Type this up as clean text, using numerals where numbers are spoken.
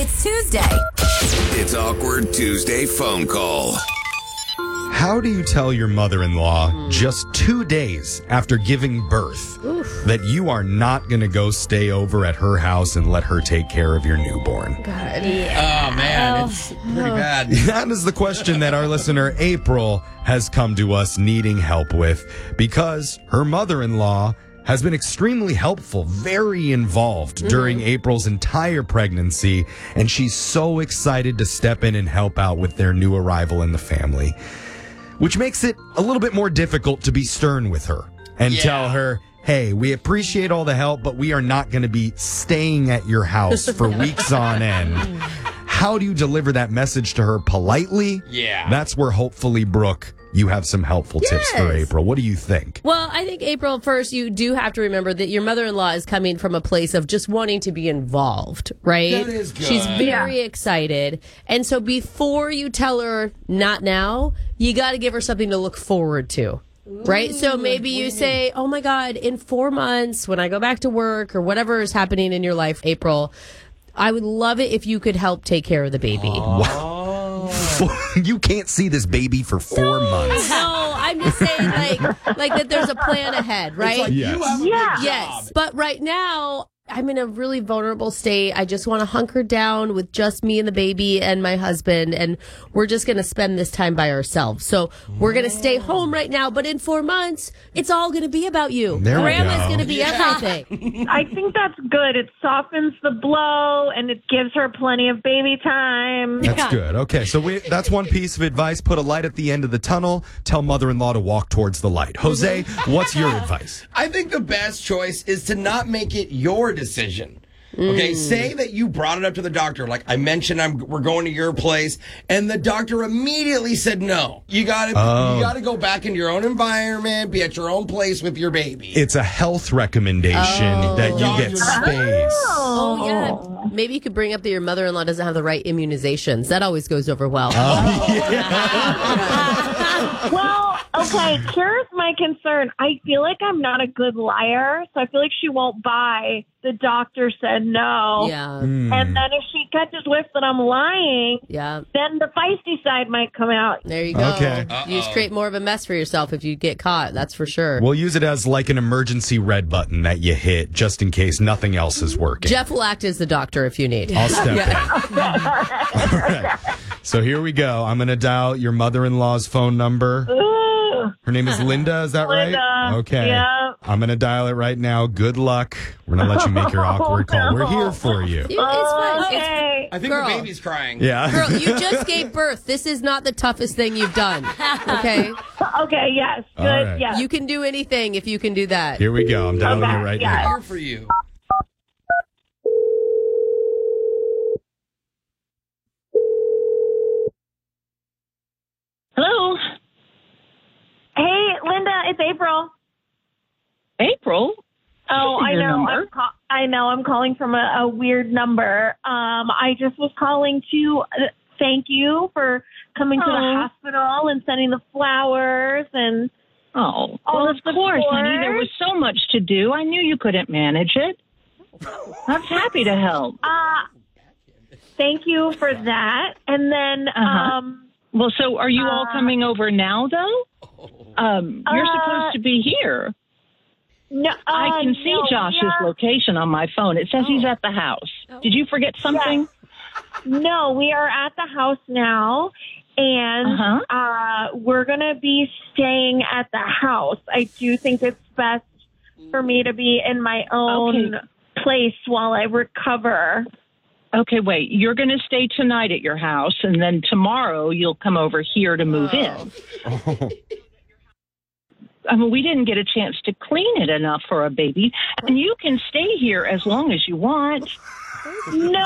It's Tuesday. It's Awkward Tuesday phone call. How do you tell your mother-in-law just 2 days after giving birth that you are not going to go stay over at her house and let her take care of your newborn? God. Yeah. Oh, man, it's pretty bad. That is the question that our listener April has come to us needing help with because her mother-in-law has been extremely helpful, very involved during April's entire pregnancy, and she's so excited to step in and help out with their new arrival in the family, which makes it a little bit more difficult to be stern with her and tell her, hey, we appreciate all the help, but we are not going to be staying at your house for weeks on end. How do you deliver that message to her politely? Yeah. That's where hopefully, Brooke, you have some helpful tips for April. What do you think? Well, I think, April, first, you do have to remember that your mother-in-law is coming from a place of just wanting to be involved, right? That is good. She's very excited. And so before you tell her, not now, you got to give her something to look forward to. Right? So maybe you say, oh my God, in 4 months, when I go back to work or whatever is happening in your life, April, I would love it if you could help take care of the baby. Wow. You can't see this baby for 4 months. No, I'm just saying like that there's a plan ahead, right? Like, Yes. you have a good Yes. job. But right now, I'm in a really vulnerable state. I just want to hunker down with just me and the baby and my husband, and we're just going to spend this time by ourselves. So we're going to stay home right now, but in 4 months, it's all going to be about you. There we Grandma's go. going to be everything. I think that's good. It softens the blow and it gives her plenty of baby time. That's good. Okay, so that's one piece of advice. Put a light at the end of the tunnel. Tell mother-in-law to walk towards the light. Jose, what's your advice? I think the best choice is to not make it your decision. Okay, say that you brought it up to the doctor. Like I mentioned, we're going to your place, and the doctor immediately said no. You gotta go back into your own environment, be at your own place with your baby. It's a health recommendation that you get space. Oh, yeah. Maybe you could bring up that your mother-in-law doesn't have the right immunizations. That always goes over well. Well, okay, here's my concern. I feel like I'm not a good liar, so I feel like she won't buy the doctor said no. Yeah. And then if she catches whiff that I'm lying, Yeah. then the feisty side might come out. There you go. Okay. You just create more of a mess for yourself if you get caught. That's for sure. We'll use it as like an emergency red button that you hit just in case nothing else is working. Jeff will act as the doctor if you need. I'll step in. All right. So here we go. I'm going to dial your mother-in-law's phone number. Ooh. Her name is Linda, is that Linda. right? Okay. Yeah. I'm going to dial it right now. Good luck. We're going to let you make your awkward call. We're here for you. It's fine. Okay. I think Girl. the baby's crying. Yeah. Girl, you just gave birth. This is not the toughest thing you've done. Okay? Okay, yes. Good, All right. yes. You can do anything if you can do that. Here we go. I'm dialing Okay, it right yeah. now. Here for you. Hello, Hey, Linda, it's April. April. Oh, This I is your know. number. I know. I'm calling from a weird number. I just was calling to thank you for coming to the Oh. hospital and sending the flowers and Oh, all well, the of course, honey. support. There was so much to do. I knew you couldn't manage it. I was happy to help. thank you for that. And then Well, so are you all coming over now, though? You're supposed to be here. no, I can see no, Josh's we are- location on my phone. It says he's at the house. Did you forget something? No, we are at the house now, and we're going to be staying at the house. I do think it's best for me to be in my own place while I recover. Okay, wait. You're going to stay tonight at your house, and then tomorrow you'll come over here to move in. I mean, we didn't get a chance to clean it enough for a baby, and you can stay here as long as you want. No,